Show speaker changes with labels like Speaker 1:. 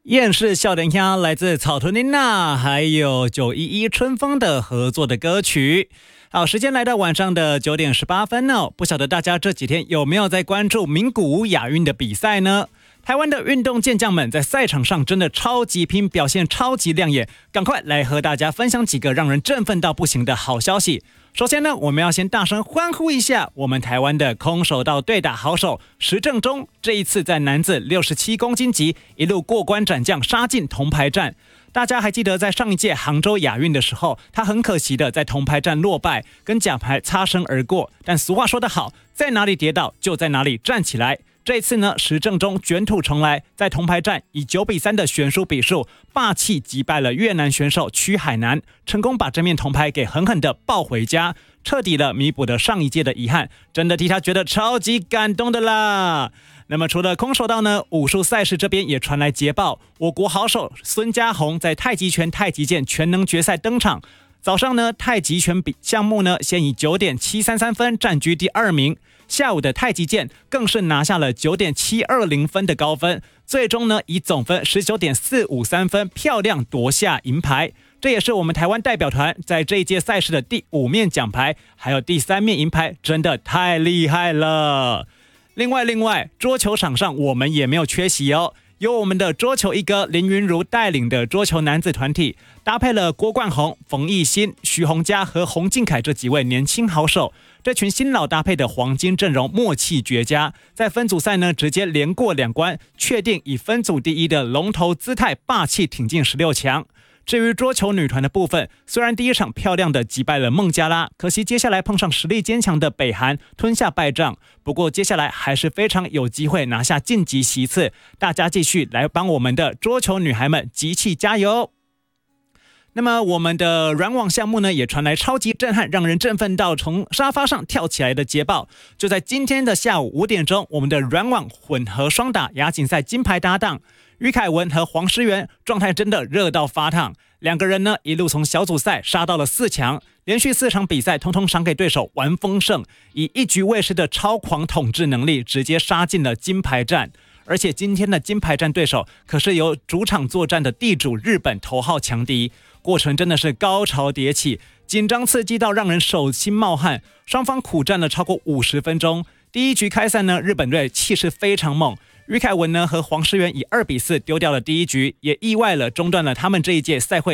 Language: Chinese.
Speaker 1: 厌世笑脸腔来自草屯琳娜还有911春风的合作的歌曲。好，时间来到晚上的9点18分哦。不晓得大家这几天有没有在关注名古屋亚运的比赛呢？台湾的运动健将们在赛场上真的超级拼，表现超级亮眼，赶快来和大家分享几个让人振奋到不行的好消息。首先呢，我们要先大声欢呼一下我们台湾的空手道对打好手石正中，这一次在男子67公斤级一路过关斩将，杀进铜牌战。大家还记得在上一届杭州亚运的时候，他很可惜的在铜牌战落败，跟奖牌擦身而过。但俗话说得好，在哪里跌倒就在哪里站起来。这一次呢，石正中卷土重来，在铜牌战以9-3的悬殊比数，霸气击败了越南选手曲海南，成功把这面铜牌给狠狠的抱回家，彻底的弥补了上一届的遗憾，真的替他觉得超级感动的啦。那么除了空手道呢，武术赛事这边也传来捷报，我国好手孙家宏在太极拳、太极剑全能决赛登场。早上呢，太极拳项目呢，先以9.733分占据第2名。下午的太极剑更是拿下了9.720分的高分，最终呢以总分19.453分漂亮夺下银牌。这也是我们台湾代表团在这一届赛事的第5面奖牌，还有第3面银牌，真的太厉害了。另外，桌球场上我们也没有缺席哦。由我们的桌球一哥林云儒带领的桌球男子团体，搭配了郭冠宏、冯奕欣、徐宏嘉和洪敬凯这几位年轻好手，这群新老搭配的黄金阵容默契绝佳，在分组赛呢直接连过2关，确定以分组第1的龙头姿态霸气挺进16强。至于桌球女团的部分，虽然第一场漂亮的击败了孟加拉，可惜接下来碰上实力坚强的北韩，吞下败仗。不过接下来还是非常有机会拿下晋级席次，大家继续来帮我们的桌球女孩们集气加油。那么我们的软网项目呢，也传来超级震撼，让人振奋到从沙发上跳起来的捷报。就在今天的下午5点钟，我们的软网混合双打亚锦赛金牌搭档于凯文和黄诗媛状态真的热到发烫，两个人呢一路从小组赛杀到了4强，连续4场比赛通通赏给对手玩丰盛，以一局未失的超狂统治能力直接杀进了金牌战。而且今天的金牌战对手可是由主场作战的地主日本头号强敌，过程真的是高潮迭起，紧张刺激到让人手心冒汗，双方苦战了超过50分钟。第一局开赛呢，日本队气势非常猛，于凯文呢和黄诗媛以2-4丢掉了第一局，也意外了中断了他们这一届赛会